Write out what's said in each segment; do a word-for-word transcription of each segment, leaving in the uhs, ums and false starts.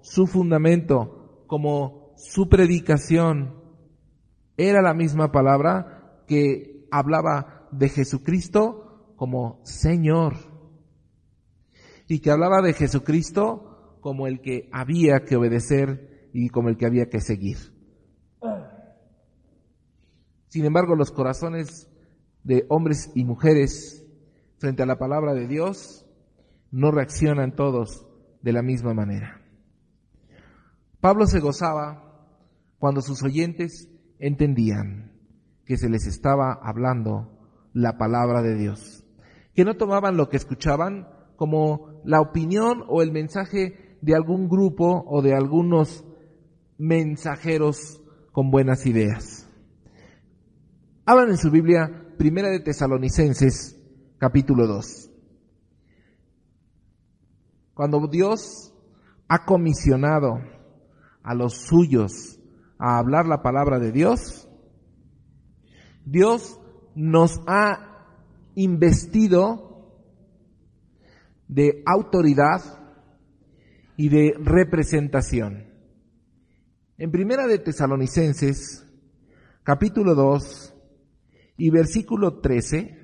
su fundamento, como su predicación, era la misma palabra que hablaba de Jesucristo como Señor, y que hablaba de Jesucristo como el que había que obedecer y como el que había que seguir. Sin embargo, los corazones de hombres y mujeres frente a la palabra de Dios no reaccionan todos de la misma manera. Pablo se gozaba cuando sus oyentes entendían que se les estaba hablando la palabra de Dios, que no tomaban lo que escuchaban como la opinión o el mensaje de algún grupo o de algunos mensajeros con buenas ideas. Hablan en su Biblia, Primera de Tesalonicenses, capítulo dos. Cuando Dios ha comisionado a los suyos a hablar la palabra de Dios, Dios nos ha investido de autoridad y de representación. En Primera de Tesalonicenses, capítulo dos y versículo trece,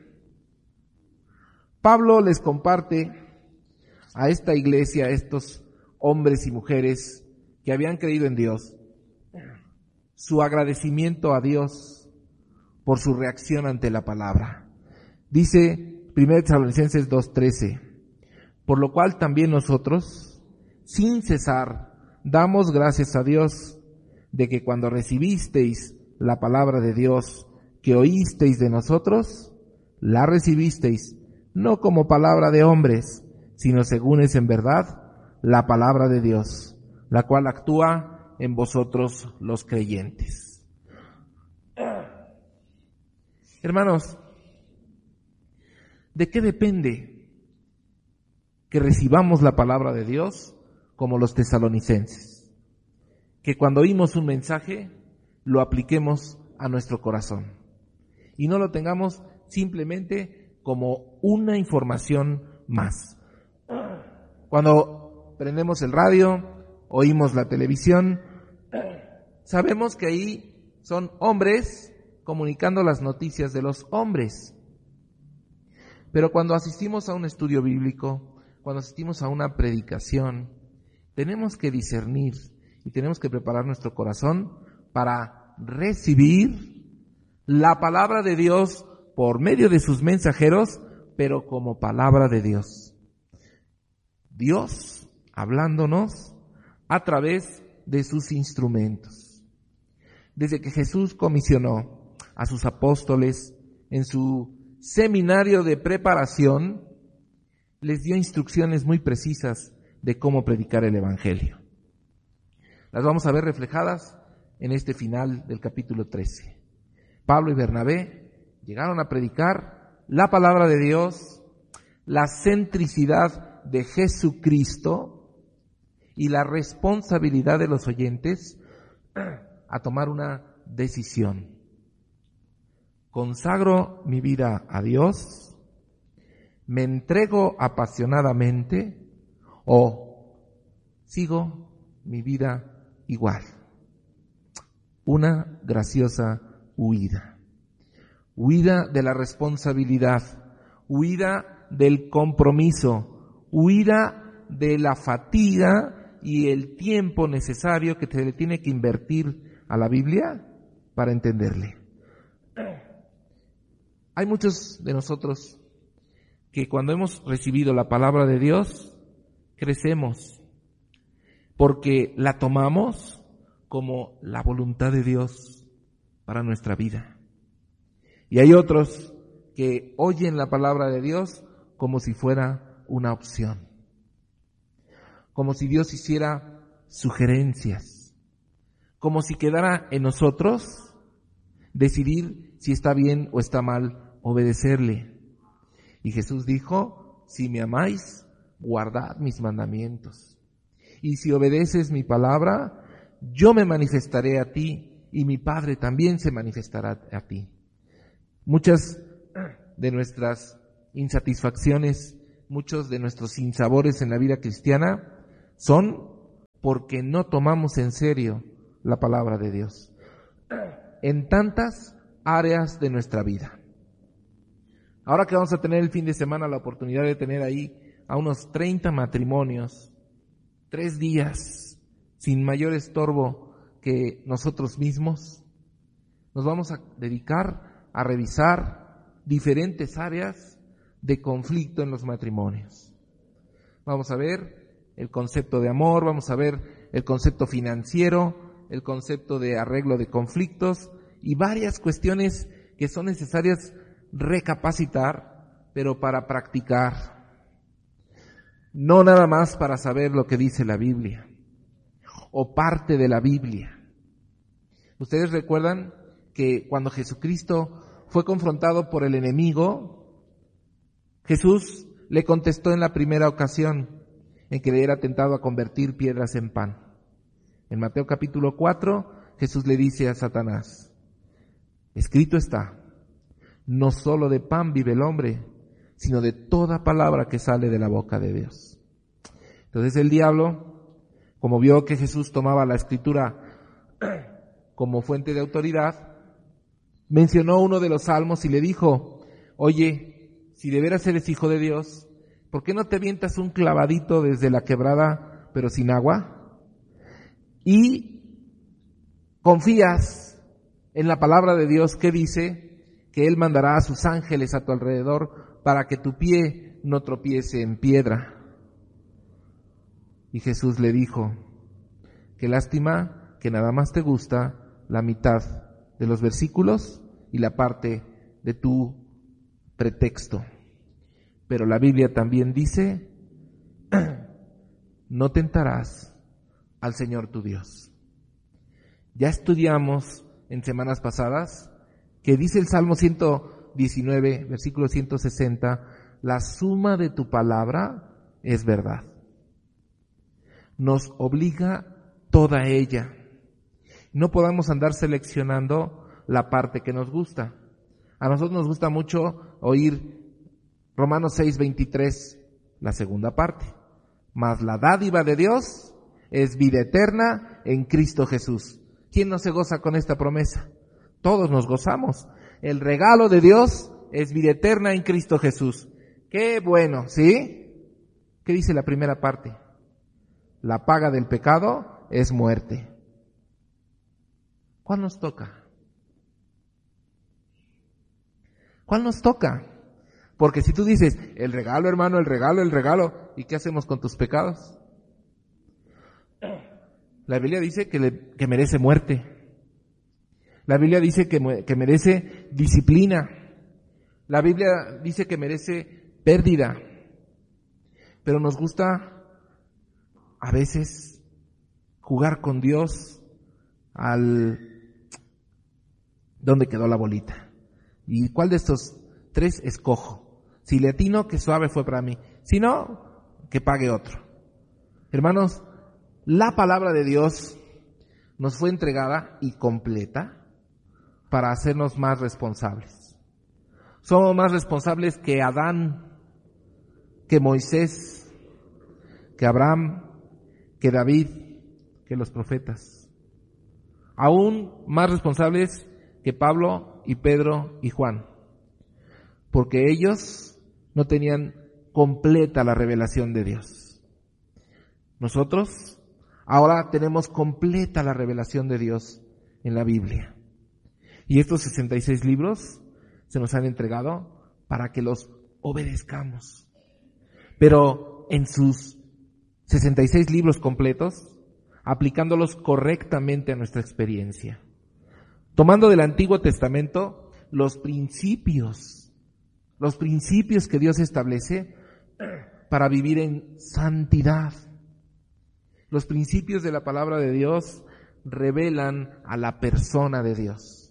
Pablo les comparte a esta iglesia, a estos hombres y mujeres que habían creído en Dios, su agradecimiento a Dios por su reacción ante la palabra. Dice Primera de Tesalonicenses dos trece, por lo cual también nosotros, sin cesar, damos gracias a Dios de que cuando recibisteis la palabra de Dios que oísteis de nosotros, la recibisteis no como palabra de hombres, sino según es en verdad la palabra de Dios, la cual actúa en vosotros los creyentes. Hermanos, ¿de qué depende que recibamos la palabra de Dios como los tesalonicenses? Que cuando oímos un mensaje, lo apliquemos a nuestro corazón y no lo tengamos simplemente como una información más. Cuando prendemos el radio, oímos la televisión, sabemos que ahí son hombres comunicando las noticias de los hombres. Pero cuando asistimos a un estudio bíblico, cuando asistimos a una predicación, tenemos que discernir y tenemos que preparar nuestro corazón para recibir la palabra de Dios por medio de sus mensajeros, pero como palabra de Dios. Dios hablándonos a través de sus instrumentos. Desde que Jesús comisionó a sus apóstoles en su seminario de preparación, les dio instrucciones muy precisas de cómo predicar el Evangelio. Las vamos a ver reflejadas en este final del capítulo trece. Pablo y Bernabé llegaron a predicar la palabra de Dios, la centricidad de Jesucristo y la responsabilidad de los oyentes a tomar una decisión. ¿Consagro mi vida a Dios? ¿Me entrego apasionadamente? ¿O sigo mi vida igual? Una graciosa huida. Huida de la responsabilidad, huida del compromiso, huida de la fatiga y el tiempo necesario que se le tiene que invertir a la Biblia para entenderle. Hay muchos de nosotros que cuando hemos recibido la palabra de Dios, crecemos porque la tomamos como la voluntad de Dios para nuestra vida. Y hay otros que oyen la palabra de Dios como si fuera una opción, como si Dios hiciera sugerencias, como si quedara en nosotros decidir si está bien o está mal obedecerle. Y Jesús dijo, si me amáis, guardad mis mandamientos. Y si obedeces mi palabra, yo me manifestaré a ti y mi Padre también se manifestará a ti. Muchas de nuestras insatisfacciones, muchos de nuestros sinsabores en la vida cristiana son porque no tomamos en serio la palabra de Dios en tantas áreas de nuestra vida. Ahora que vamos a tener el fin de semana la oportunidad de tener ahí a unos treinta matrimonios, tres días, sin mayor estorbo que nosotros mismos, nos vamos a dedicar a revisar diferentes áreas de conflicto en los matrimonios. Vamos a ver el concepto de amor, vamos a ver el concepto financiero, el concepto de arreglo de conflictos y varias cuestiones que son necesarias recapacitar, pero para practicar. No nada más para saber lo que dice la Biblia o parte de la Biblia. Ustedes recuerdan que cuando Jesucristo fue confrontado por el enemigo, Jesús le contestó en la primera ocasión en que le era tentado a convertir piedras en pan. En Mateo capítulo cuatro, Jesús le dice a Satanás, escrito está, no solo de pan vive el hombre, sino de toda palabra que sale de la boca de Dios. Entonces el diablo, como vio que Jesús tomaba la escritura como fuente de autoridad, mencionó uno de los salmos y le dijo, oye, si de veras eres hijo de Dios, ¿por qué no te avientas un clavadito desde la quebrada, pero sin agua? Y confías en la palabra de Dios que dice que Él mandará a sus ángeles a tu alrededor para que tu pie no tropiece en piedra. Y Jesús le dijo, qué lástima que nada más te gusta la mitad de los versículos y la parte de tu pretexto. Pero la Biblia también dice, no tentarás al Señor tu Dios. Ya estudiamos en semanas pasadas que dice el Salmo ciento diecinueve, versículo ciento sesenta, la suma de tu palabra es verdad. Nos obliga toda ella. No podamos andar seleccionando la parte que nos gusta. A nosotros nos gusta mucho oír Romanos seis veintitrés, la segunda parte. Mas la dádiva de Dios es vida eterna en Cristo Jesús. ¿Quién no se goza con esta promesa? Todos nos gozamos. El regalo de Dios es vida eterna en Cristo Jesús. ¡Qué bueno! ¿Sí? ¿Qué dice la primera parte? La paga del pecado es muerte. ¿Cuál nos toca? ¿Cuál nos toca? Porque si tú dices, el regalo, hermano, el regalo, el regalo, ¿y qué hacemos con tus pecados? La Biblia dice que, le, que merece muerte. La Biblia dice que, que merece disciplina. La Biblia dice que merece pérdida. Pero nos gusta a veces jugar con Dios al ¿dónde quedó la bolita? ¿Y cuál de estos tres escojo? Si le atino, que suave fue para mí. Si no, que pague otro. Hermanos, la palabra de Dios nos fue entregada y completa para hacernos más responsables. Somos más responsables que Adán, que Moisés, que Abraham, que David, que los profetas. Aún más responsables que Pablo y Pedro y Juan, porque ellos no tenían completa la revelación de Dios. Nosotros ahora tenemos completa la revelación de Dios en la Biblia. Y estos sesenta y seis libros se nos han entregado para que los obedezcamos. Pero en sus sesenta y seis libros completos, aplicándolos correctamente a nuestra experiencia. Tomando del Antiguo Testamento los principios, los principios que Dios establece para vivir en santidad. Los principios de la palabra de Dios revelan a la persona de Dios.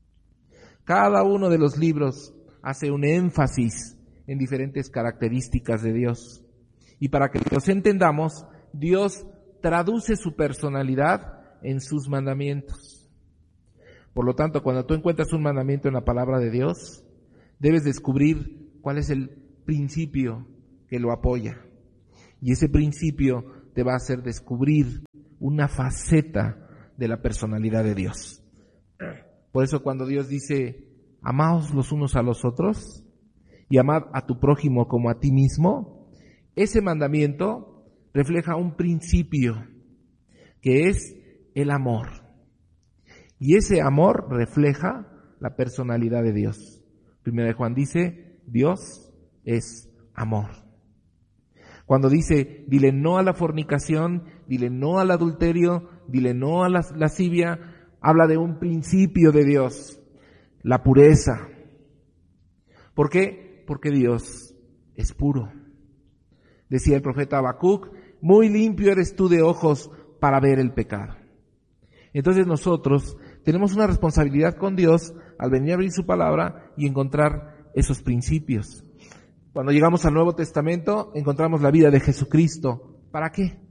Cada uno de los libros hace un énfasis en diferentes características de Dios. Y para que los entendamos, Dios traduce su personalidad en sus mandamientos. Por lo tanto, cuando tú encuentras un mandamiento en la palabra de Dios, debes descubrir cuál es el principio que lo apoya. Y ese principio te va a hacer descubrir una faceta de la personalidad de Dios. Por eso cuando Dios dice, amaos los unos a los otros y amad a tu prójimo como a ti mismo, ese mandamiento refleja un principio que es el amor. Y ese amor refleja la personalidad de Dios. Primera de Juan dice, Dios es amor. Cuando dice, dile no a la fornicación, dile no al adulterio, dile no a la lascivia, habla de un principio de Dios, la pureza. ¿Por qué? Porque Dios es puro. Decía el profeta Habacuc, muy limpio eres tú de ojos para ver el pecado. Entonces nosotros tenemos una responsabilidad con Dios al venir a abrir su palabra y encontrar esos principios. Cuando llegamos al Nuevo Testamento, encontramos la vida de Jesucristo. ¿Para qué?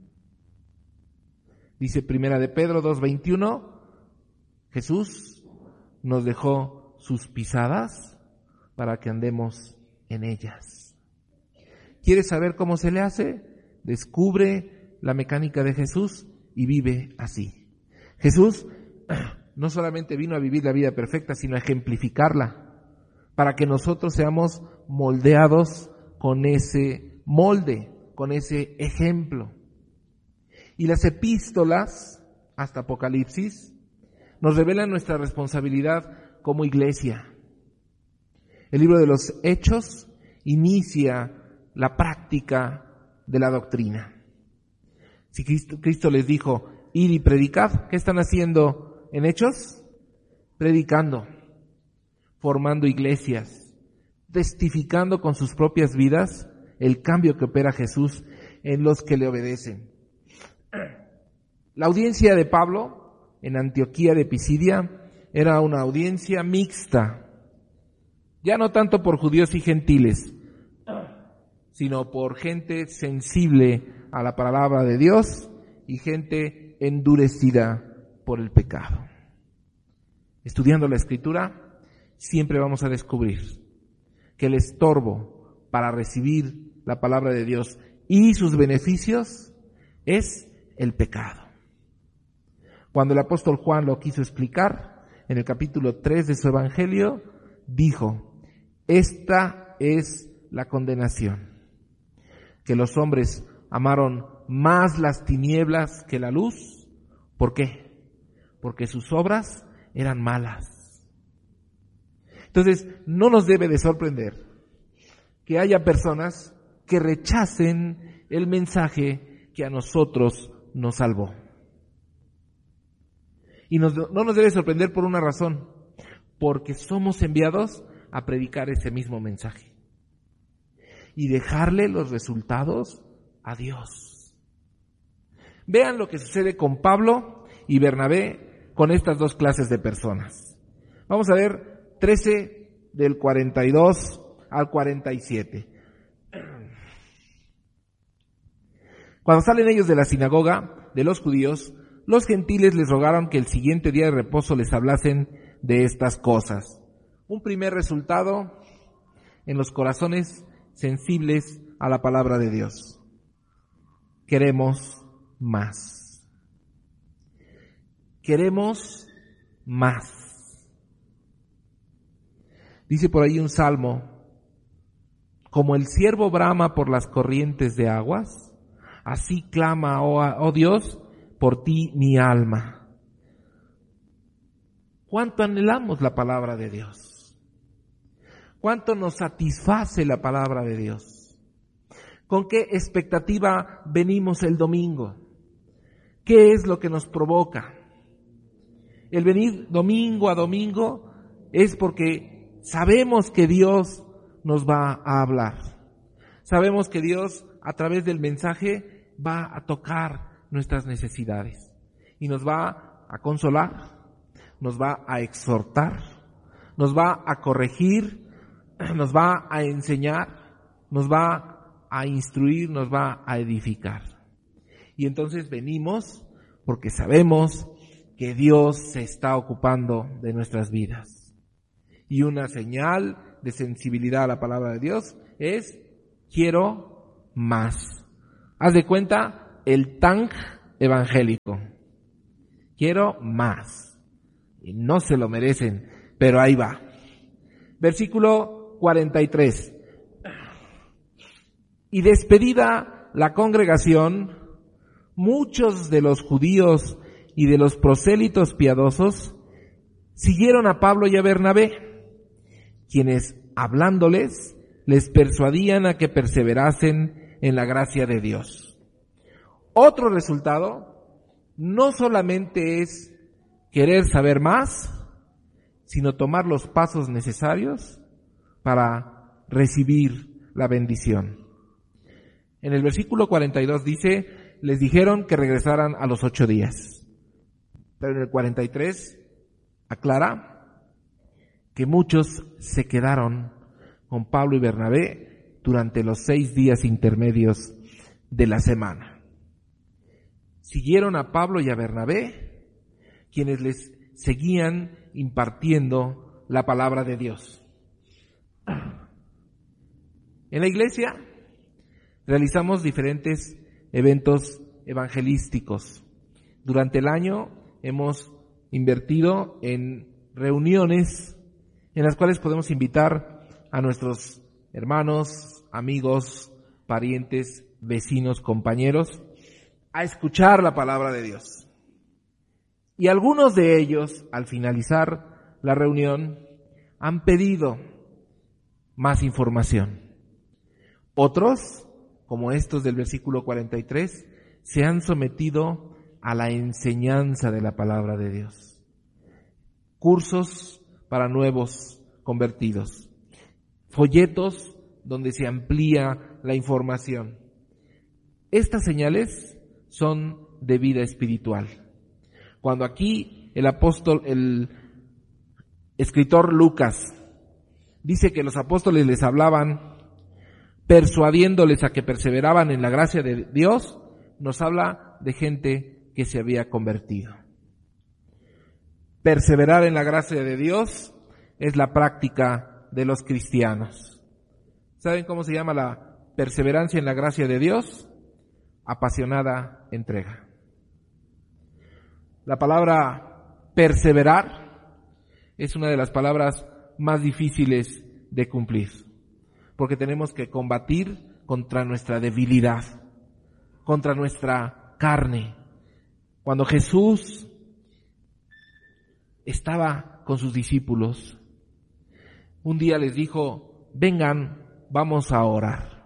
Dice Primera de Pedro dos veintiuno, Jesús nos dejó sus pisadas para que andemos en ellas. ¿Quieres saber cómo se le hace? Descubre la mecánica de Jesús y vive así. Jesús no solamente vino a vivir la vida perfecta, sino a ejemplificarla, para que nosotros seamos moldeados con ese molde, con ese ejemplo. Y las epístolas, hasta Apocalipsis, nos revelan nuestra responsabilidad como iglesia. El libro de los Hechos inicia la práctica de la doctrina. Si Cristo, Cristo les dijo, id y predicad, ¿qué están haciendo en Hechos? Predicando, formando iglesias, testificando con sus propias vidas el cambio que opera Jesús en los que le obedecen. La audiencia de Pablo en Antioquía de Pisidia era una audiencia mixta, ya no tanto por judíos y gentiles, sino por gente sensible a la palabra de Dios y gente endurecida por el pecado. Estudiando la Escritura, siempre vamos a descubrir que el estorbo para recibir la palabra de Dios y sus beneficios es el pecado. Cuando el apóstol Juan lo quiso explicar, en el capítulo tres de su Evangelio, dijo, esta es la condenación, que los hombres amaron más las tinieblas que la luz. ¿Por qué? Porque sus obras eran malas. Entonces, no nos debe de sorprender que haya personas que rechacen el mensaje que a nosotros nos salvó. Y nos, no nos debe sorprender por una razón, porque somos enviados a predicar ese mismo mensaje y dejarle los resultados a Dios. Vean lo que sucede con Pablo y Bernabé con estas dos clases de personas. Vamos a ver trece del cuarenta y dos al cuarenta y siete. Cuando salen ellos de la sinagoga de los judíos, los gentiles les rogaron que el siguiente día de reposo les hablasen de estas cosas. Un primer resultado en los corazones sensibles a la palabra de Dios. Queremos más. Queremos más. Dice por ahí un salmo, como el ciervo brama por las corrientes de aguas, así clama, oh, oh Dios, por ti mi alma. ¿Cuánto anhelamos la palabra de Dios? ¿Cuánto nos satisface la palabra de Dios? ¿Con qué expectativa venimos el domingo? ¿Qué es lo que nos provoca? El venir domingo a domingo es porque sabemos que Dios nos va a hablar. Sabemos que Dios, a través del mensaje, va a tocar nuestras necesidades y nos va a consolar, nos va a exhortar, nos va a corregir, nos va a enseñar, nos va a instruir, nos va a edificar. Y entonces venimos porque sabemos que Dios se está ocupando de nuestras vidas. Y una señal de sensibilidad a la palabra de Dios es, quiero más. Haz de cuenta el tank evangélico. Quiero más. Y no se lo merecen, pero ahí va. Versículo cuarenta y tres. Y despedida la congregación, muchos de los judíos y de los prosélitos piadosos siguieron a Pablo y a Bernabé, quienes, hablándoles, les persuadían a que perseverasen en la gracia de Dios. Otro resultado no solamente es querer saber más, sino tomar los pasos necesarios para recibir la bendición. En el versículo cuarenta y dos dice, les dijeron que regresaran a los ocho días. Pero en el cuarenta y tres aclara que muchos se quedaron con Pablo y Bernabé durante los seis días intermedios de la semana. Siguieron a Pablo y a Bernabé, quienes les seguían impartiendo la palabra de Dios. En la iglesia realizamos diferentes eventos evangelísticos. Durante el año hemos invertido en reuniones en las cuales podemos invitar a nuestros hermanos, amigos, parientes, vecinos, compañeros a escuchar la palabra de Dios. Y algunos de ellos, al finalizar la reunión, han pedido más información. Otros, como estos del versículo cuarenta y tres, se han sometido a la enseñanza de la palabra de Dios. Cursos para nuevos convertidos. Folletos donde se amplía la información. Estas señales son de vida espiritual. Cuando aquí el apóstol, el escritor Lucas, dice que los apóstoles les hablaban persuadiéndoles a que perseveraban en la gracia de Dios, nos habla de gente que se había convertido. Perseverar en la gracia de Dios es la práctica de los cristianos. ¿Saben cómo se llama la perseverancia en la gracia de Dios? Apasionada entrega. La palabra perseverar es una de las palabras más difíciles de cumplir, porque tenemos que combatir contra nuestra debilidad, contra nuestra carne. Cuando Jesús estaba con sus discípulos, un día les dijo, vengan, vamos a orar.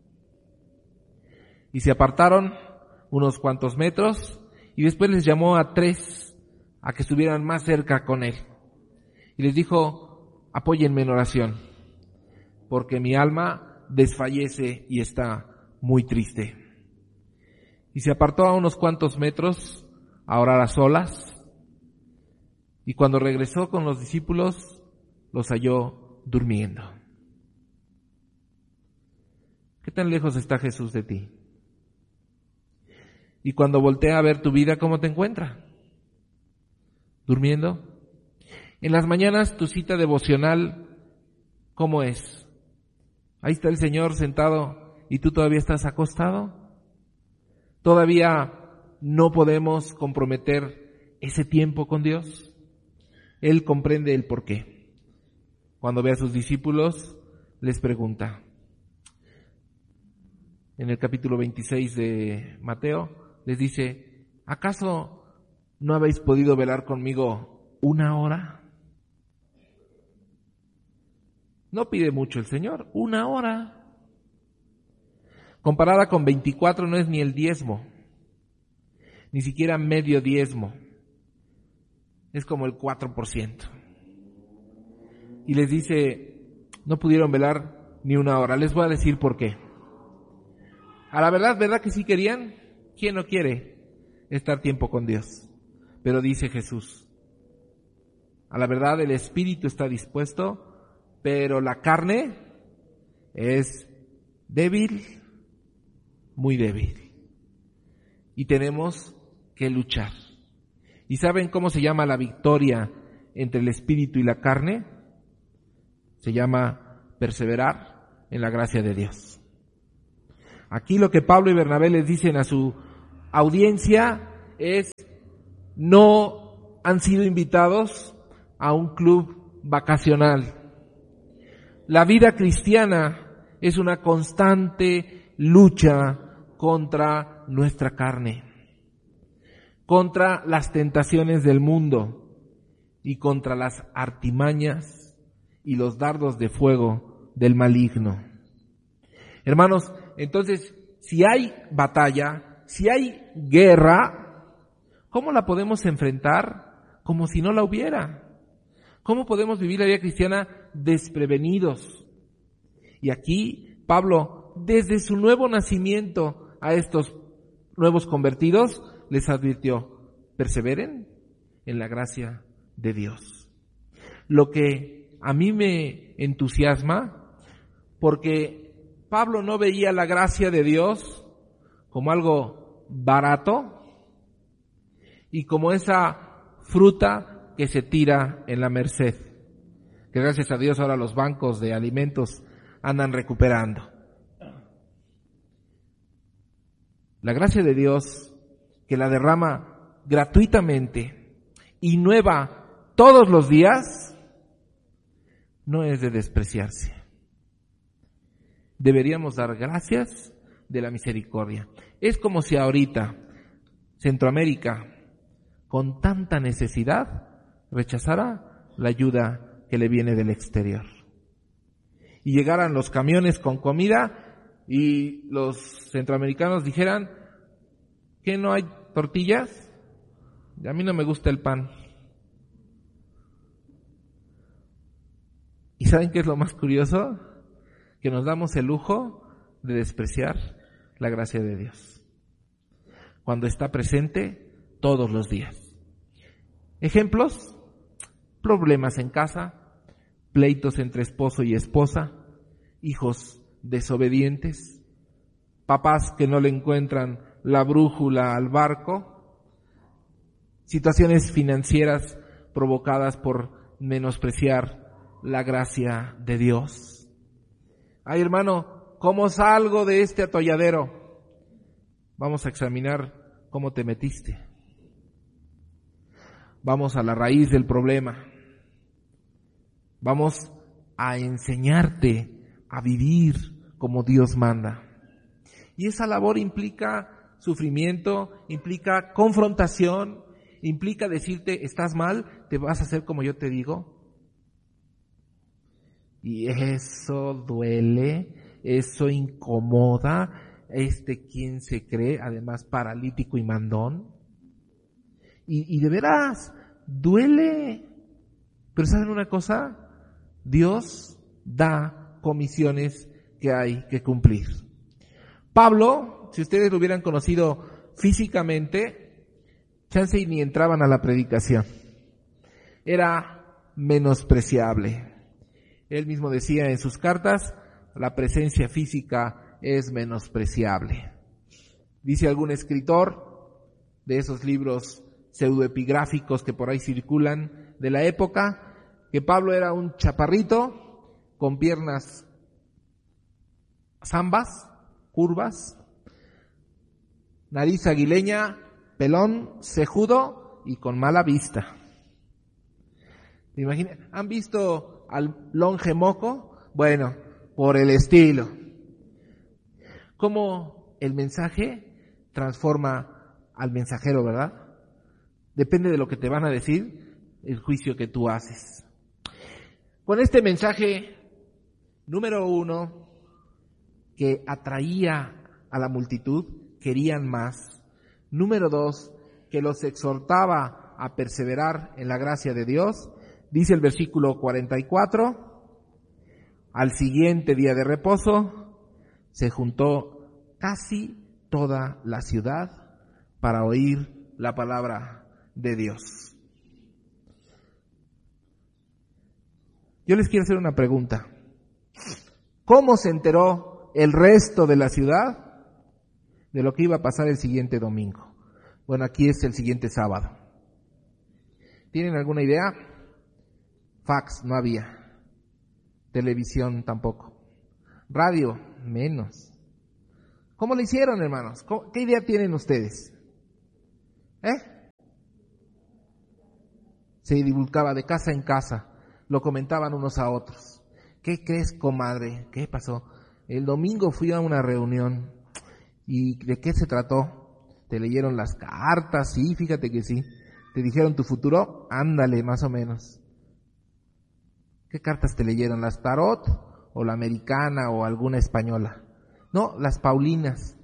Y se apartaron unos cuantos metros y después les llamó a tres a que estuvieran más cerca con él. Y les dijo, apóyenme en oración, porque mi alma desfallece y está muy triste. Y se apartó a unos cuantos metros a orar a solas. Y cuando regresó con los discípulos, los halló durmiendo. ¿Qué tan lejos está Jesús de ti? Y cuando voltea a ver tu vida, ¿cómo te encuentra? ¿Durmiendo? En las mañanas, tu cita devocional, ¿cómo es? Ahí está el Señor sentado y tú todavía estás acostado. ¿Todavía no podemos comprometer ese tiempo con Dios? Él comprende el porqué. Cuando ve a sus discípulos, les pregunta. En el capítulo veintiséis de Mateo, les dice, ¿acaso no habéis podido velar conmigo una hora? No pide mucho el Señor, una hora. Comparada con veinticuatro no es ni el diezmo, ni siquiera medio diezmo. Es como el cuatro por ciento. Y les dice, no pudieron velar ni una hora. Les voy a decir por qué. A la verdad, ¿verdad que sí querían? ¿Quién no quiere estar tiempo con Dios? Pero dice Jesús, a la verdad el espíritu está dispuesto, pero la carne es débil, muy débil. Y tenemos que luchar. ¿Y saben cómo se llama la victoria entre el espíritu y la carne? Se llama perseverar en la gracia de Dios. Aquí lo que Pablo y Bernabé les dicen a su audiencia es no han sido invitados a un club vacacional. La vida cristiana es una constante lucha contra nuestra carne, contra las tentaciones del mundo y contra las artimañas y los dardos de fuego del maligno. Hermanos, entonces, si hay batalla, si hay guerra, ¿cómo la podemos enfrentar como si no la hubiera? ¿Cómo podemos vivir la vida cristiana desprevenidos? Y aquí Pablo, desde su nuevo nacimiento a estos nuevos convertidos, les advirtió: perseveren en la gracia de Dios. Lo que a mí me entusiasma, porque Pablo no veía la gracia de Dios como algo barato y como esa fruta que se tira en la merced, que gracias a Dios ahora los bancos de alimentos andan recuperando. La gracia de Dios, que la derrama gratuitamente y nueva todos los días, no es de despreciarse. Deberíamos dar gracias de la misericordia. Es como si ahorita Centroamérica, con tanta necesidad, rechazara la ayuda que le viene del exterior. Y llegaran los camiones con comida y los centroamericanos dijeran: ¿qué, no hay tortillas? A mí no me gusta el pan. ¿Y saben qué es lo más curioso? Que nos damos el lujo de despreciar la gracia de Dios, cuando está presente todos los días. Ejemplos: problemas en casa, pleitos entre esposo y esposa, hijos desobedientes, papás que no le encuentran la brújula al barco, situaciones financieras provocadas por menospreciar la gracia de Dios. Ay, hermano, ¿cómo salgo de este atolladero? Vamos a examinar cómo te metiste. Vamos a la raíz del problema. Vamos a enseñarte a vivir como Dios manda. Y esa labor implica sufrimiento, implica confrontación, implica decirte: estás mal, te vas a hacer como yo te digo. Y eso duele, eso incomoda. Este, ¿quién se cree? Además paralítico y mandón. Y, y de veras, duele. Pero ¿saben una cosa? Dios da comisiones que hay que cumplir. Pablo, si ustedes lo hubieran conocido físicamente, chance y ni entraban a la predicación. Era menospreciable. Él mismo decía en sus cartas: la presencia física es menospreciable. Dice algún escritor de esos libros pseudoepigráficos que por ahí circulan de la época, que Pablo era un chaparrito con piernas zambas, curvas, nariz aguileña, pelón, cejudo y con mala vista. ¿Se imaginan? ¿Han visto al longe moco? Bueno, por el estilo. Cómo el mensaje transforma al mensajero, ¿verdad? Depende de lo que te van a decir, el juicio que tú haces. Con este mensaje, número uno, que atraía a la multitud, querían más. Número dos, que los exhortaba a perseverar en la gracia de Dios. Dice el versículo cuarenta y cuatro, al siguiente día de reposo, se juntó casi toda la ciudad para oír la palabra de Dios. Yo les quiero hacer una pregunta. ¿Cómo se enteró el resto de la ciudad de lo que iba a pasar el siguiente domingo? Bueno, aquí es el siguiente sábado. ¿Tienen alguna idea? Fax no había. Televisión tampoco. Radio, menos. ¿Cómo lo hicieron, hermanos? ¿Qué idea tienen ustedes? ¿Eh? Se divulgaba de casa en casa, lo comentaban unos a otros. ¿Qué crees, comadre? ¿Qué pasó? El domingo fui a una reunión. ¿Y de qué se trató? ¿Te leyeron las cartas? Sí, fíjate que sí. ¿Te dijeron tu futuro? Ándale, más o menos. ¿Qué cartas te leyeron? ¿Las tarot o la americana o alguna española? No, las paulinas.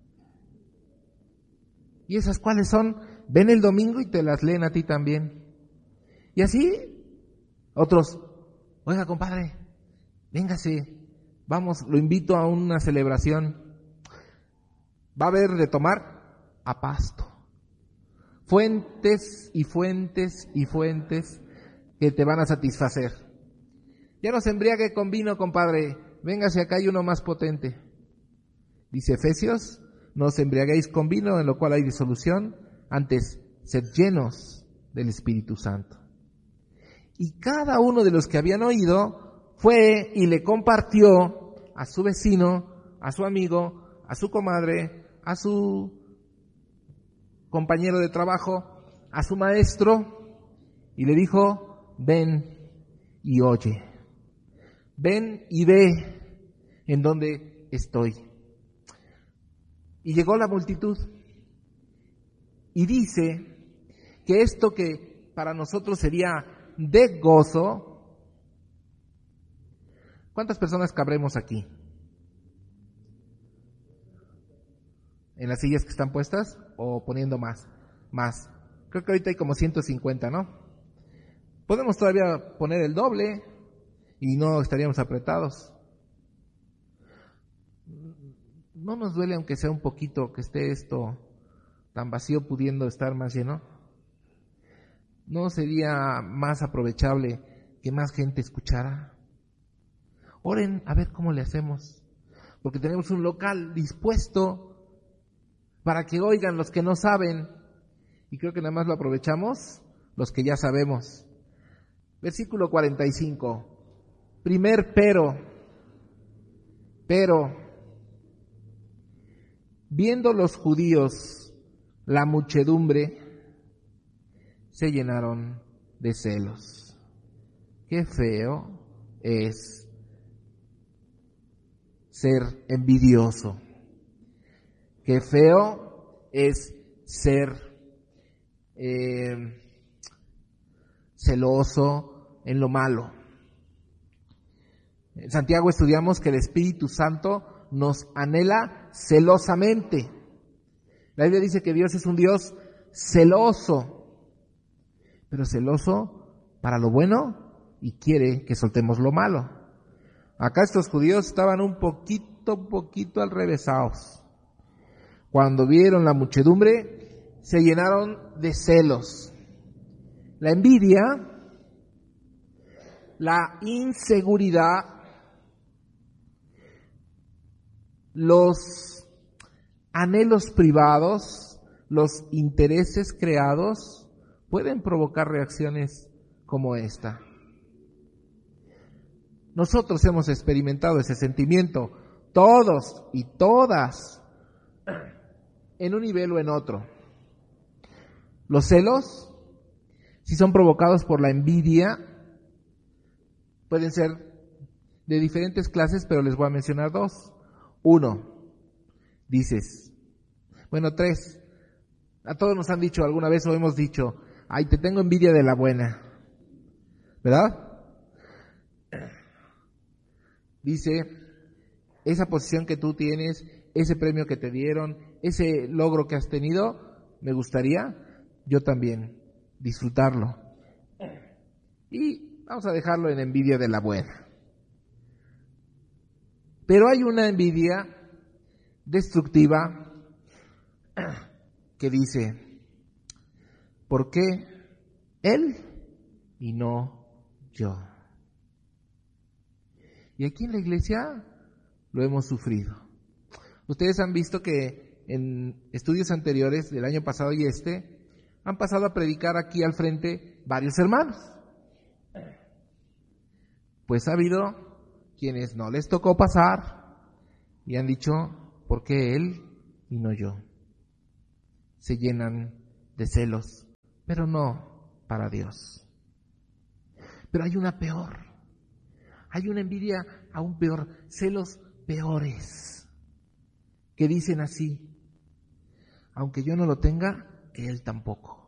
¿Y esas cuáles son? Ven el domingo y te las leen a ti también. Y así, otros, oiga compadre, véngase, vamos, lo invito a una celebración. Va a haber de tomar a pasto. Fuentes y fuentes y fuentes que te van a satisfacer. Ya no se embriague con vino, compadre, véngase, acá hay uno más potente. Dice Efesios, no os embriaguéis con vino, en lo cual hay disolución, antes sed llenos del Espíritu Santo. Y cada uno de los que habían oído fue y le compartió a su vecino, a su amigo, a su comadre, a su compañero de trabajo, a su maestro, y le dijo, ven y oye, ven y ve en donde estoy. Y llegó la multitud, y dice que esto que para nosotros sería de gozo, ¿cuántas personas cabremos aquí? ¿En las sillas que están puestas o poniendo más? Más. Creo que ahorita hay como ciento cincuenta, ¿no? Podemos todavía poner el doble y no estaríamos apretados. ¿No nos duele aunque sea un poquito que esté esto tan vacío pudiendo estar más lleno? ¿No sería más aprovechable que más gente escuchara? Oren a ver cómo le hacemos, porque tenemos un local dispuesto para que oigan los que no saben, y creo que nada más lo aprovechamos los que ya sabemos. Versículo cuarenta y cinco, primer pero, pero, viendo los judíos la muchedumbre, se llenaron de celos. Qué feo es ser envidioso. Qué feo es ser eh, celoso en lo malo. En Santiago estudiamos que el Espíritu Santo nos anhela celosamente. La Biblia dice que Dios es un Dios celoso, pero celoso para lo bueno y quiere que soltemos lo malo. Acá estos judíos estaban un poquito, un poquito alrevesados. Cuando vieron la muchedumbre, se llenaron de celos. La envidia, la inseguridad, los anhelos privados, los intereses creados, pueden provocar reacciones como esta. Nosotros hemos experimentado ese sentimiento, todos y todas, en un nivel o en otro. Los celos, si son provocados por la envidia, pueden ser de diferentes clases, pero les voy a mencionar dos. Uno, dices, bueno, tres, a todos nos han dicho alguna vez o hemos dicho, ay, te tengo envidia de la buena, ¿verdad? Dice, esa posición que tú tienes, ese premio que te dieron, ese logro que has tenido, me gustaría yo también disfrutarlo. Y vamos a dejarlo en envidia de la buena. Pero hay una envidia destructiva que dice, ¿por qué él y no yo? Y aquí en la iglesia lo hemos sufrido. Ustedes han visto que en estudios anteriores del año pasado y este, han pasado a predicar aquí al frente varios hermanos. Pues ha habido quienes no les tocó pasar y han dicho, ¿por qué él y no yo? Se llenan de celos, pero no para Dios. Pero hay una peor, hay una envidia aún peor, celos peores, que dicen así: aunque yo no lo tenga, que él tampoco.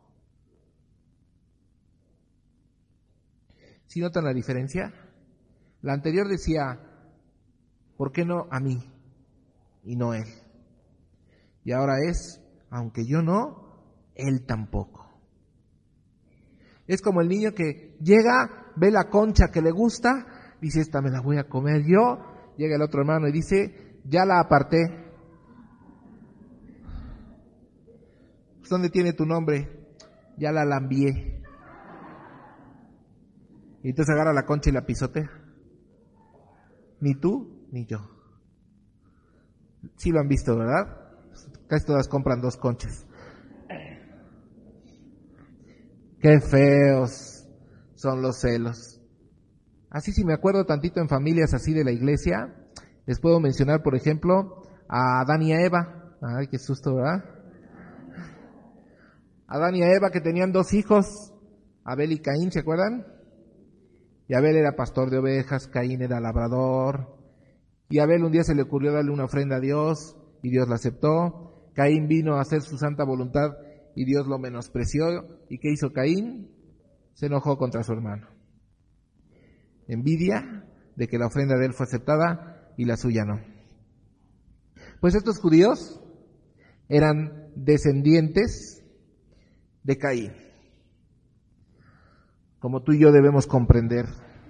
¿Sí notan la diferencia? La anterior decía, ¿por qué no a mí y no él? Y ahora es, aunque yo no, él tampoco. Es como el niño que llega, ve la concha que le gusta, dice, esta me la voy a comer yo. Llega el otro hermano y dice, ya la aparté. ¿Dónde tiene tu nombre? Ya la lambié. Y entonces agarra la concha y la pisotea. Ni tú, ni yo. Sí lo han visto, ¿verdad? Casi todas compran dos conchas. Qué feos son los celos. Así, si me acuerdo tantito en familias así de la iglesia, les puedo mencionar, por ejemplo, a Adán y a Eva. Ay, qué susto, ¿verdad? Adán y a Eva, que tenían dos hijos, Abel y Caín, ¿se acuerdan? Y Abel era pastor de ovejas, Caín era labrador. Y a Abel un día se le ocurrió darle una ofrenda a Dios y Dios la aceptó. Caín vino a hacer su santa voluntad y Dios lo menospreció. ¿Y qué hizo Caín? Se enojó contra su hermano. Envidia de que la ofrenda de él fue aceptada y la suya no. Pues estos judíos eran descendientes de Caín, como tú y yo debemos comprender.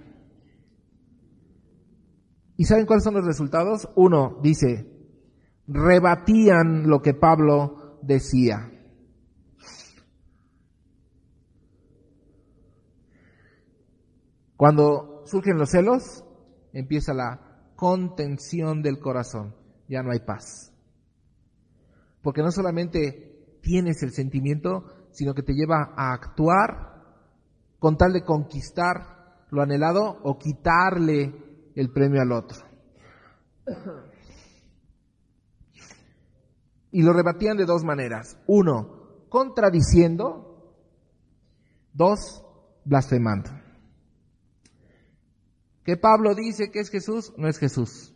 ¿Y saben cuáles son los resultados? Uno, dice, rebatían lo que Pablo decía. Cuando surgen los celos, empieza la contención del corazón. Ya no hay paz. Porque no solamente tienes el sentimiento, sino que te lleva a actuar con tal de conquistar lo anhelado o quitarle el premio al otro. Y lo rebatían de dos maneras. Uno, contradiciendo. Dos, blasfemando. Que Pablo dice que es Jesús, no es Jesús.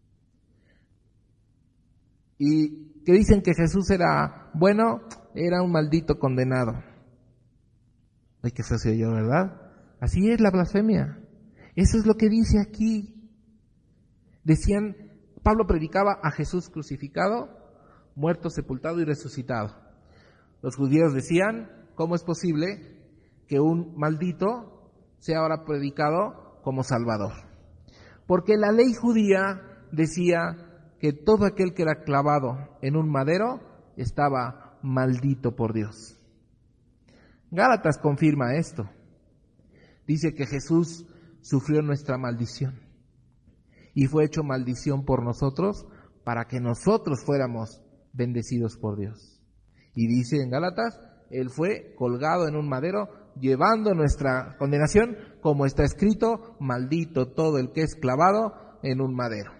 Y que dicen que Jesús era bueno, era un maldito condenado. Ay, qué feo se oyó, ¿verdad? Así es la blasfemia. Eso es lo que dice aquí. Decían, Pablo predicaba a Jesús crucificado, muerto, sepultado y resucitado. Los judíos decían, ¿cómo es posible que un maldito sea ahora predicado como Salvador? Porque la ley judía decía que todo aquel que era clavado en un madero estaba maldito por Dios. Gálatas confirma esto. Dice que Jesús sufrió nuestra maldición y fue hecho maldición por nosotros para que nosotros fuéramos bendecidos por Dios. Y dice en Gálatas, Él fue colgado en un madero llevando nuestra condenación, como está escrito, maldito todo el que es clavado en un madero.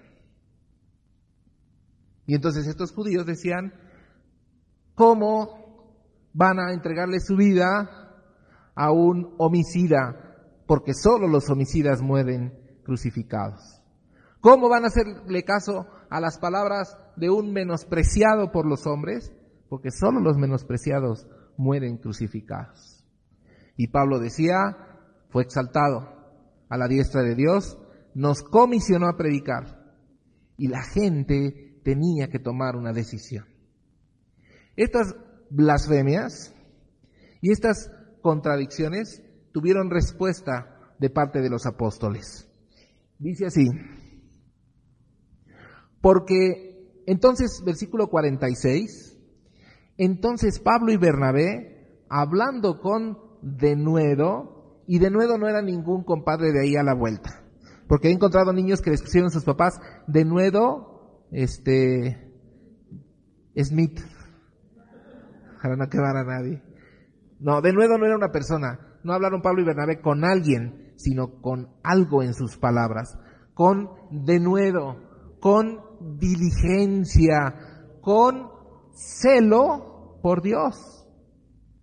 Y entonces estos judíos decían, ¿cómo van a entregarle su vida a un homicida? Porque solo los homicidas mueren crucificados. ¿Cómo van a hacerle caso a las palabras de un menospreciado por los hombres? Porque solo los menospreciados mueren crucificados. Y Pablo decía, fue exaltado a la diestra de Dios, nos comisionó a predicar. Y la gente tenía que tomar una decisión. Estas blasfemias y estas contradicciones tuvieron respuesta de parte de los apóstoles. Dice así, porque entonces, versículo cuarenta y seis, entonces Pablo y Bernabé, hablando con denuedo, y denuedo no era ningún compadre de ahí a la vuelta, porque he encontrado niños que les pusieron a sus papás denuedo, este, Smith, ojalá no quemara a nadie. No, denuedo no era una persona. No hablaron Pablo y Bernabé con alguien, sino con algo en sus palabras. Con denuedo, con diligencia, con celo por Dios.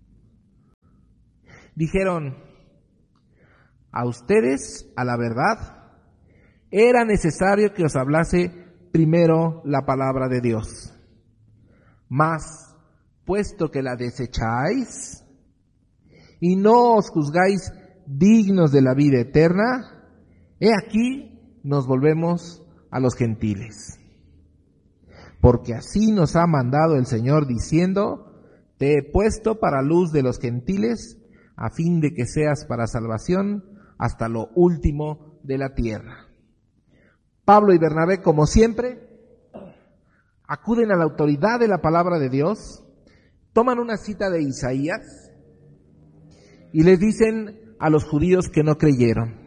Dijeron: a ustedes, a la verdad, era necesario que os hablase primero la palabra de Dios. Mas, puesto que la desecháis y no os juzgáis dignos de la vida eterna, he aquí nos volvemos a los gentiles. Porque así nos ha mandado el Señor diciendo: te he puesto para luz de los gentiles, a fin de que seas para salvación hasta lo último de la tierra. Pablo y Bernabé, como siempre, acuden a la autoridad de la palabra de Dios, toman una cita de Isaías y les dicen a los judíos que no creyeron: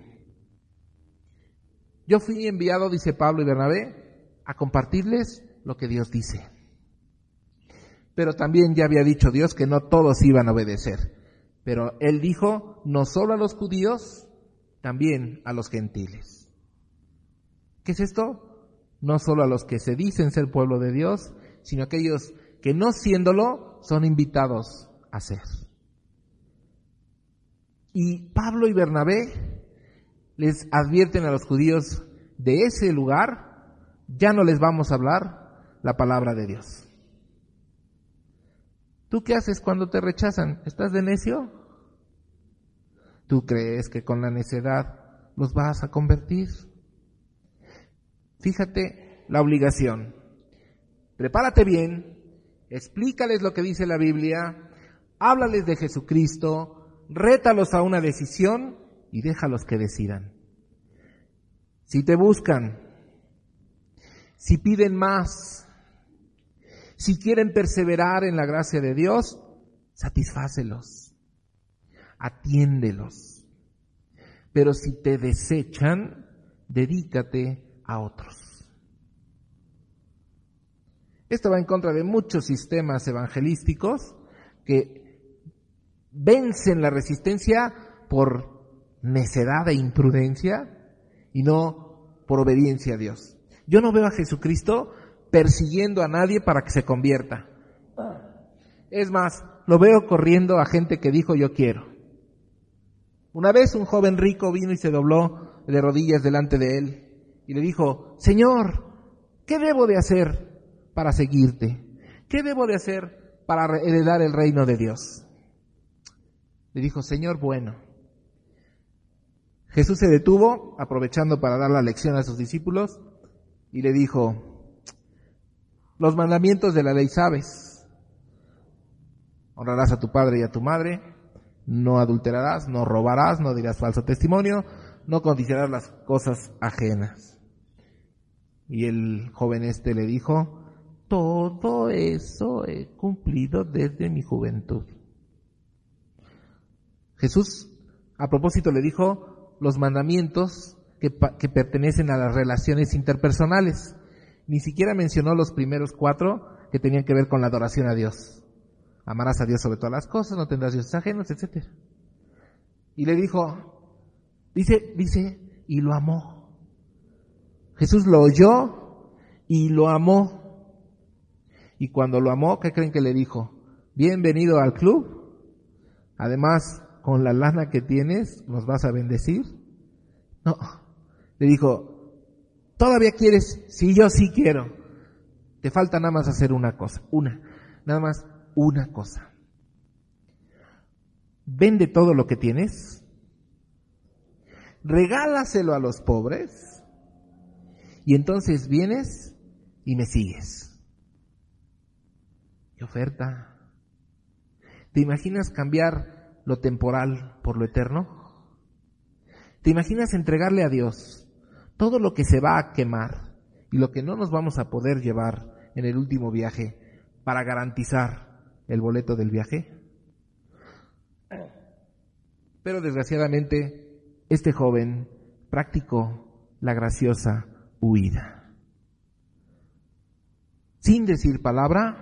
yo fui enviado, dice Pablo y Bernabé, a compartirles lo que Dios dice. Pero también ya había dicho Dios que no todos iban a obedecer. Pero Él dijo, no solo a los judíos, también a los gentiles. ¿Qué es esto? No solo a los que se dicen ser pueblo de Dios, sino a aquellos que no siéndolo son invitados a ser. Y Pablo y Bernabé les advierten a los judíos: de ese lugar ya no les vamos a hablar la palabra de Dios. ¿Tú qué haces cuando te rechazan? ¿Estás de necio? ¿Tú crees que con la necedad los vas a convertir? Fíjate la obligación. Prepárate bien, explícales lo que dice la Biblia, háblales de Jesucristo, rétalos a una decisión y déjalos que decidan. Si te buscan, si piden más, si quieren perseverar en la gracia de Dios, satisfácelos, atiéndelos. Pero si te desechan, dedícate a otros. Esto va en contra de muchos sistemas evangelísticos que vencen la resistencia por necedad e imprudencia y no por obediencia a Dios. Yo no veo a Jesucristo persiguiendo a nadie para que se convierta. Es más, lo veo corriendo a gente que dijo yo quiero. Una vez un joven rico vino y se dobló de rodillas delante de él y le dijo: Señor, ¿qué debo de hacer para seguirte? ¿Qué debo de hacer para heredar el reino de Dios? Le dijo: Señor bueno. Jesús se detuvo, aprovechando para dar la lección a sus discípulos, y le dijo: los mandamientos de la ley sabes. Honrarás a tu padre y a tu madre, no adulterarás, no robarás, no dirás falso testimonio, no codiciarás las cosas ajenas. Y el joven este le dijo: todo eso he cumplido desde mi juventud. Jesús, a propósito, le dijo los mandamientos que, que pertenecen a las relaciones interpersonales. Ni siquiera mencionó los primeros cuatro que tenían que ver con la adoración a Dios. Amarás a Dios sobre todas las cosas, no tendrás dioses ajenos, etcétera. Y le dijo, dice, dice, y lo amó. Jesús lo oyó y lo amó. Y cuando lo amó, ¿qué creen que le dijo? Bienvenido al club. Además, con la lana que tienes, ¿nos vas a bendecir? No. Le dijo, ¿todavía quieres? Sí, yo sí quiero. Te falta nada más hacer una cosa. Una. Nada más una cosa. Vende todo lo que tienes. Regálaselo a los pobres. Y entonces vienes y me sigues. ¿Qué oferta? ¿Te imaginas cambiar lo temporal por lo eterno? ¿Te imaginas entregarle a Dios todo lo que se va a quemar y lo que no nos vamos a poder llevar en el último viaje para garantizar el boleto del viaje? Pero desgraciadamente este joven practicó la graciosa huida. Sin decir palabra,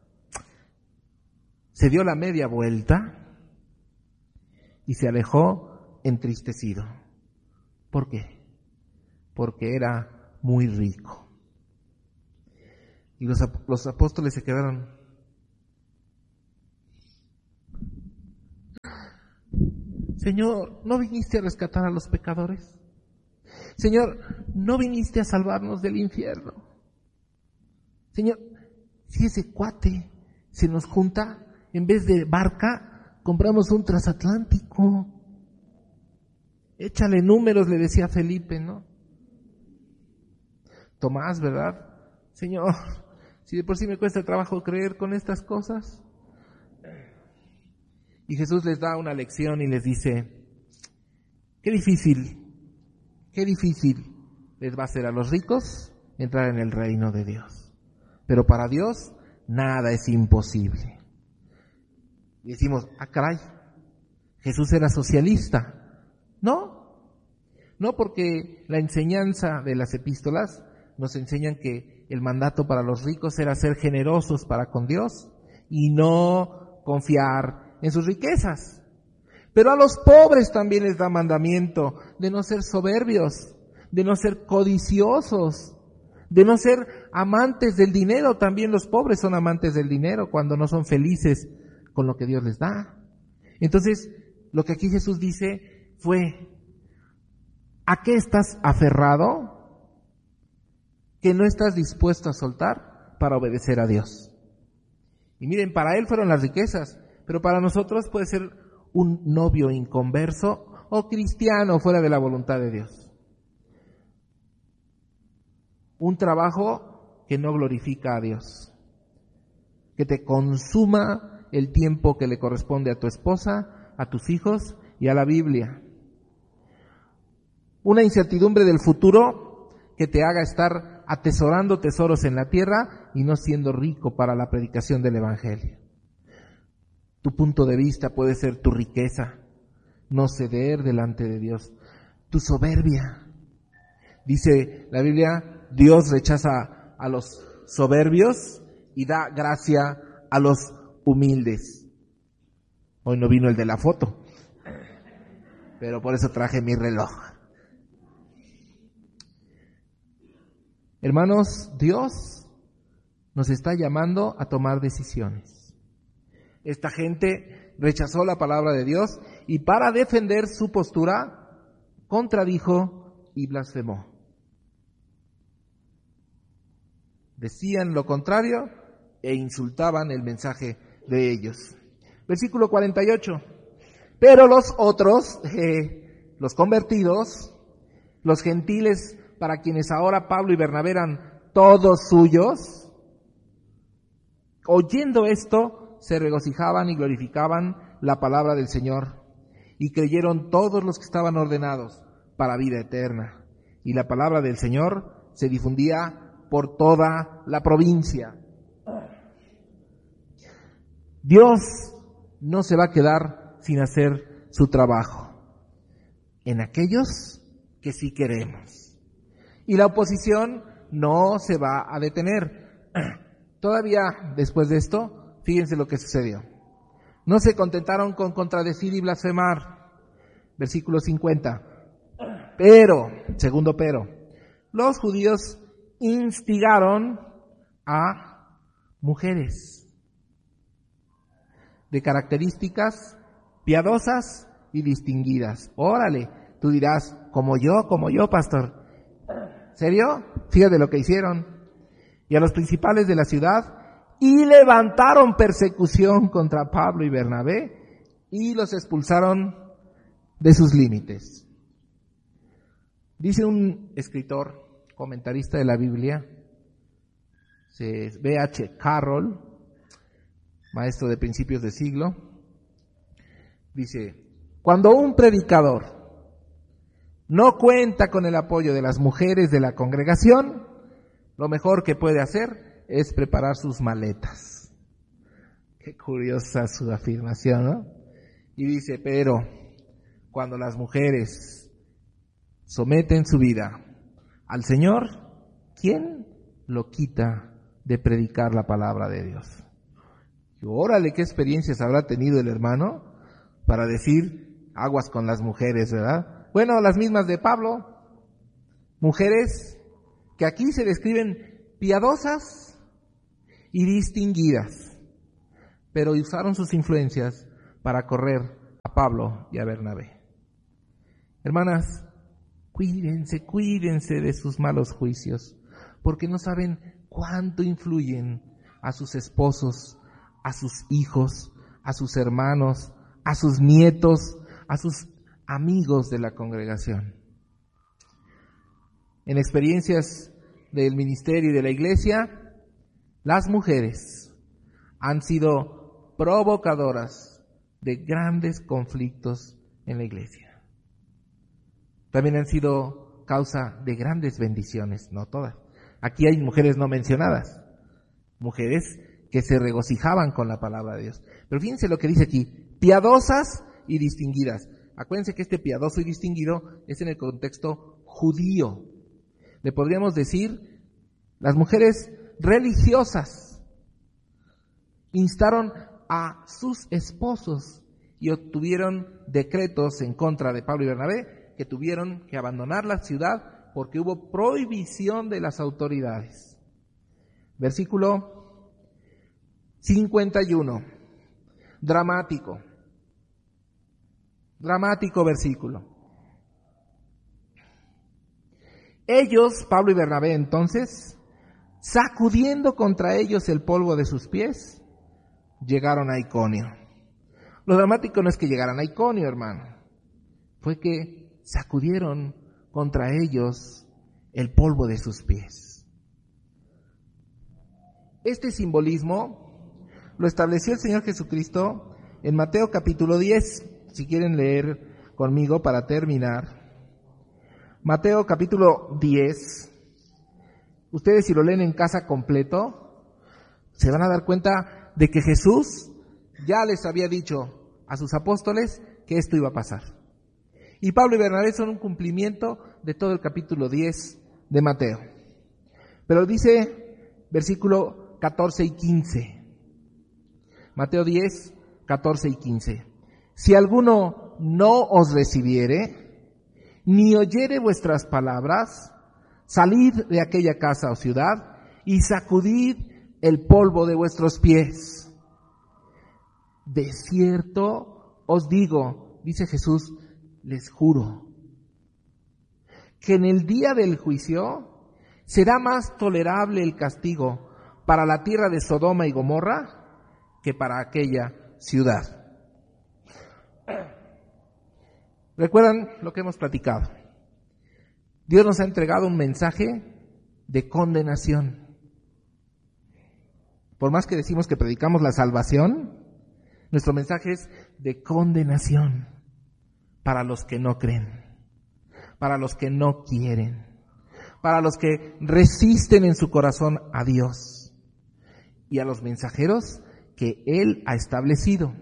se dio la media vuelta y se alejó entristecido. ¿Por qué? Porque era muy rico. Y los, los apóstoles se quedaron. Señor, ¿no viniste a rescatar a los pecadores? Señor, ¿no viniste a salvarnos del infierno? Señor, si ese cuate se nos junta, en vez de barca, compramos un transatlántico. Échale números, le decía Felipe, ¿no? Tomás, ¿verdad? Señor, si de por sí me cuesta trabajo creer con estas cosas. Y Jesús les da una lección y les dice, qué difícil, qué difícil les va a ser a los ricos entrar en el reino de Dios. Pero para Dios nada es imposible. Y decimos, ah, caray, Jesús era socialista. No, no, porque la enseñanza de las epístolas nos enseñan que el mandato para los ricos era ser generosos para con Dios y no confiar en sus riquezas. Pero a los pobres también les da mandamiento de no ser soberbios, de no ser codiciosos, de no ser amantes del dinero. También los pobres son amantes del dinero cuando no son felices con lo que Dios les da. Entonces, lo que aquí Jesús dice fue, ¿a qué estás aferrado que no estás dispuesto a soltar para obedecer a Dios? Y miren, para él fueron las riquezas, pero para nosotros puede ser un novio inconverso o cristiano fuera de la voluntad de Dios. Un trabajo que no glorifica a Dios, que te consuma el tiempo que le corresponde a tu esposa, a tus hijos y a la Biblia. Una incertidumbre del futuro que te haga estar atesorando tesoros en la tierra y no siendo rico para la predicación del Evangelio. Tu punto de vista puede ser tu riqueza, no ceder delante de Dios. Tu soberbia. Dice la Biblia, Dios rechaza a los soberbios y da gracia a los humildes. Hoy no vino el de la foto, pero por eso traje mi reloj. Hermanos, Dios nos está llamando a tomar decisiones. Esta gente rechazó la palabra de Dios y para defender su postura, contradijo y blasfemó. Decían lo contrario e insultaban el mensaje de ellos. Versículo cuarenta y ocho. Pero los otros, eh, los convertidos, los gentiles para quienes ahora Pablo y Bernabé eran todos suyos, oyendo esto, se regocijaban y glorificaban la palabra del Señor, y creyeron todos los que estaban ordenados para vida eterna. Y la palabra del Señor se difundía por toda la provincia. Dios no se va a quedar sin hacer su trabajo en aquellos que sí queremos. Y la oposición no se va a detener. Todavía después de esto, fíjense lo que sucedió. No se contentaron con contradecir y blasfemar. Versículo cincuenta. Pero, segundo pero, los judíos instigaron a mujeres de características piadosas y distinguidas. Órale, tú dirás, como yo, como yo, pastor. ¿Serio? Fíjate lo que hicieron. Y a los principales de la ciudad, y levantaron persecución contra Pablo y Bernabé, y los expulsaron de sus límites. Dice un escritor, comentarista de la Biblia, B H Carroll, maestro de principios de siglo, dice, cuando un predicador no cuenta con el apoyo de las mujeres de la congregación, lo mejor que puede hacer es preparar sus maletas. Qué curiosa su afirmación, ¿no? Y dice, pero cuando las mujeres someten su vida al Señor, ¿quién lo quita de predicar la palabra de Dios? Y órale, qué experiencias habrá tenido el hermano para decir aguas con las mujeres, ¿verdad? Bueno, las mismas de Pablo, mujeres que aquí se describen piadosas y distinguidas, pero usaron sus influencias para correr a a Pablo y a Bernabé. Hermanas, cuídense, cuídense de sus malos juicios, porque no saben cuánto influyen a sus esposos, a sus hijos, a sus hermanos, a sus nietos, a sus amigos de la congregación. En experiencias del ministerio y de la iglesia, las mujeres han sido provocadoras de grandes conflictos en la iglesia. También han sido causa de grandes bendiciones, no todas. Aquí hay mujeres no mencionadas, mujeres que se regocijaban con la palabra de Dios. Pero fíjense lo que dice aquí, piadosas y distinguidas. Acuérdense que este piadoso y distinguido es en el contexto judío. Le podríamos decir, las mujeres religiosas instaron a sus esposos y obtuvieron decretos en contra de Pablo y Bernabé, que tuvieron que abandonar la ciudad porque hubo prohibición de las autoridades. Versículo cincuenta y uno. Dramático. Dramático versículo. Ellos, Pablo y Bernabé, entonces, sacudiendo contra ellos el polvo de sus pies, llegaron a Iconio. Lo dramático no es que llegaran a Iconio, hermano. Fue que sacudieron contra ellos el polvo de sus pies. Este simbolismo lo estableció el Señor Jesucristo en Mateo capítulo diez. Si quieren leer conmigo para terminar. Mateo capítulo diez. Ustedes si lo leen en casa completo, se van a dar cuenta de que Jesús ya les había dicho a sus apóstoles que esto iba a pasar. Y Pablo y Bernabé son un cumplimiento de todo el capítulo diez de Mateo. Pero dice versículo catorce y quince. Mateo diez, catorce y quince. Si alguno no os recibiere, ni oyere vuestras palabras, salid de aquella casa o ciudad y sacudid el polvo de vuestros pies. De cierto os digo, dice Jesús, les juro, que en el día del juicio será más tolerable el castigo para la tierra de Sodoma y Gomorra que para aquella ciudad. ¿Recuerdan lo que hemos platicado? Dios nos ha entregado un mensaje de condenación. Por más que decimos que predicamos la salvación, nuestro mensaje es de condenación para los que no creen, para los que no quieren, para los que resisten en su corazón a Dios y a los mensajeros que Él ha establecido.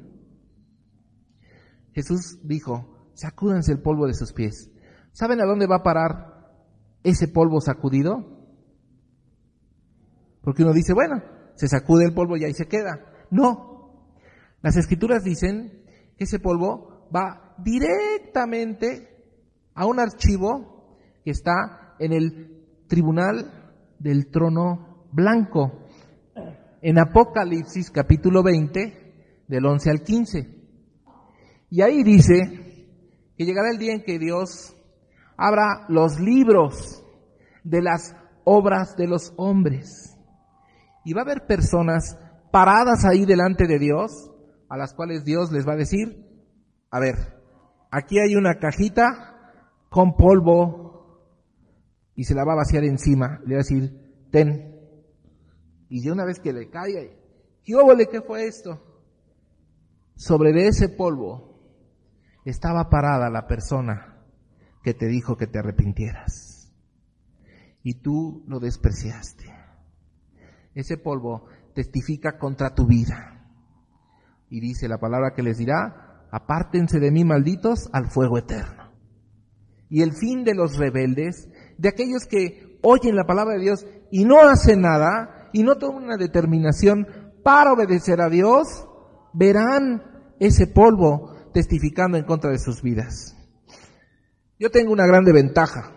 Jesús dijo, sacúdanse el polvo de sus pies. ¿Saben a dónde va a parar ese polvo sacudido? Porque uno dice, bueno, se sacude el polvo y ahí se queda. No. Las Escrituras dicen que ese polvo va directamente a un archivo que está en el tribunal del trono blanco. En Apocalipsis capítulo veinte, del once al quince. Y ahí dice que llegará el día en que Dios abra los libros de las obras de los hombres. Y va a haber personas paradas ahí delante de Dios, a las cuales Dios les va a decir, a ver, aquí hay una cajita con polvo, y se la va a vaciar encima, le va a decir, ten. Y ya una vez que le caiga, ¿qué óvole, qué fue esto? Sobre de ese polvo estaba parada la persona que te dijo que te arrepintieras. Y tú lo despreciaste. Ese polvo testifica contra tu vida. Y dice la palabra que les dirá, apártense de mí, malditos, al fuego eterno. Y el fin de los rebeldes, de aquellos que oyen la palabra de Dios y no hacen nada, y no toman una determinación para obedecer a Dios, verán ese polvo testificando en contra de sus vidas. Yo tengo una grande ventaja.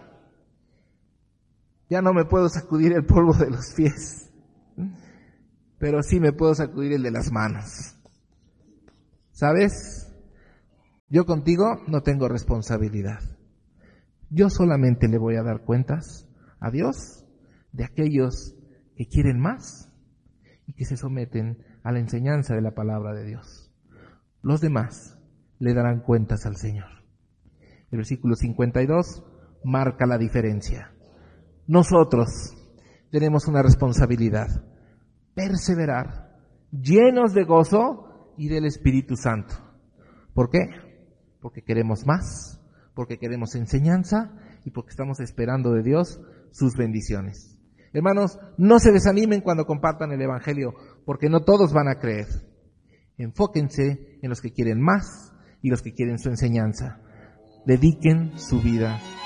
Ya no me puedo sacudir el polvo de los pies, pero sí me puedo sacudir el de las manos. ¿Sabes? Yo contigo no tengo responsabilidad. Yo solamente le voy a dar cuentas a Dios de aquellos que quieren más y que se someten a la enseñanza de la palabra de Dios. Los demás le darán cuentas al Señor. El versículo cincuenta y dos marca la diferencia. Nosotros tenemos una responsabilidad: perseverar, llenos de gozo y del Espíritu Santo. ¿Por qué? Porque queremos más, porque queremos enseñanza y porque estamos esperando de Dios sus bendiciones. Hermanos, no se desanimen cuando compartan el Evangelio, porque no todos van a creer. Enfóquense en los que quieren más y los que quieren su enseñanza. Dediquen su vida